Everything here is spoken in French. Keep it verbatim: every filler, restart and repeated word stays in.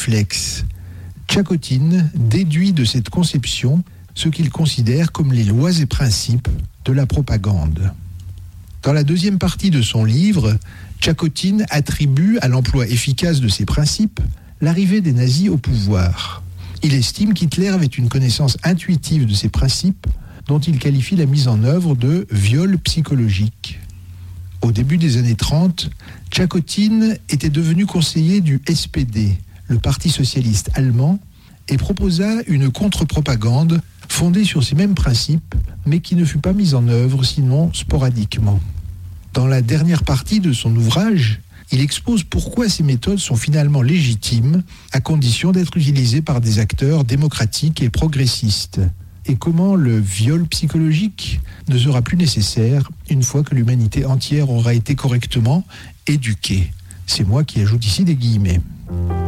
réflexe. Tchakotin déduit de cette conception ce qu'il considère comme les lois et principes de la propagande. Dans la deuxième partie de son livre, Tchakotin attribue à l'emploi efficace de ces principes l'arrivée des nazis au pouvoir. Il estime qu'Hitler avait une connaissance intuitive de ces principes dont il qualifie la mise en œuvre de viol psychologique. Au début des années trente, Tchakotin était devenu conseiller du S P D, le Parti socialiste allemand, et proposa une contre-propagande fondée sur ces mêmes principes, mais qui ne fut pas mise en œuvre sinon sporadiquement. Dans la dernière partie de son ouvrage, il expose pourquoi ces méthodes sont finalement légitimes, à condition d'être utilisées par des acteurs démocratiques et progressistes, et comment le viol psychologique ne sera plus nécessaire une fois que l'humanité entière aura été correctement éduquée. C'est moi qui ajoute ici des guillemets.